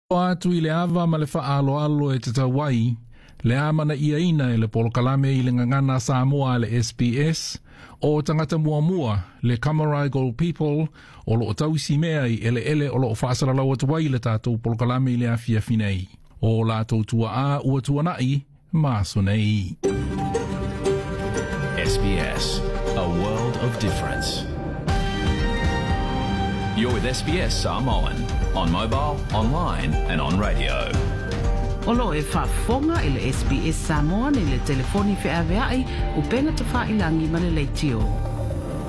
O atu I le ava ma le whaalo alo e te tauai, le amana ia ina e le polokalame I le ngangana Samoa le SBS, o tangata mua le Camaragal People, o lo o tausi mea I ele o lo o whaasara lau atuai le tātou polokalame I le awhia finei. O lātou tua a ua tua nai, māso nei. SBS, a world of difference. You're with SBS Samoan, on mobile, online and on radio. Olo e whaafonga I le SBS Samoan I le telefoni whaavea ai, upena te whailangi ma le leitio.